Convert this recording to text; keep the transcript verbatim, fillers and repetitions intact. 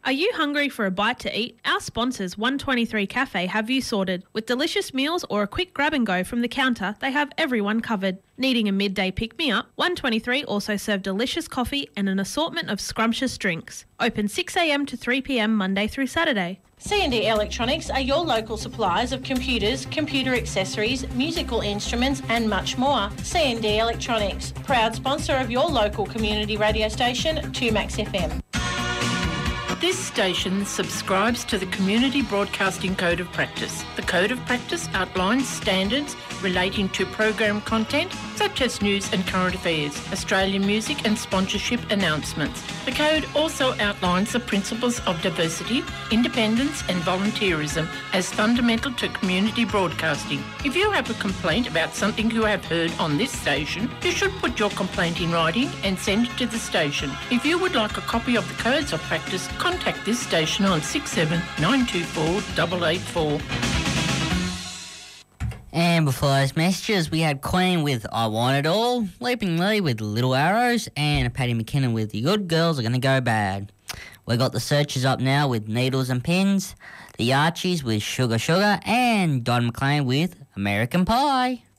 Are you hungry for a bite to eat? Our sponsors, one twenty-three Cafe, have you sorted. With delicious meals or a quick grab and go from the counter, they have everyone covered. Needing a midday pick-me-up? one twenty-three also serve delicious coffee and an assortment of scrumptious drinks. Open six a m to three p m Monday through Saturday. C and D Electronics are your local suppliers of computers, computer accessories, musical instruments and much more. C and D Electronics, proud sponsor of your local community radio station, two Max F M. This station subscribes to the Community Broadcasting Code of Practice. The Code of Practice outlines standards relating to program content such as news and current affairs, Australian music and sponsorship announcements. The Code also outlines the principles of diversity, independence and volunteerism as fundamental to community broadcasting. If you have a complaint about something you have heard on this station, you should put your complaint in writing and send it to the station. If you would like a copy of the Codes of Practice, contact this station on six seven nine two four eight eight four. And before those messages, we had Queen with I Want It All, Leaping Lee with Little Arrows, and Paddy McKinnon with The Good Girls Are Gonna Go Bad. We got the Searchers up now with Needles and Pins, the Archies with Sugar Sugar, and Don McLean with American Pie.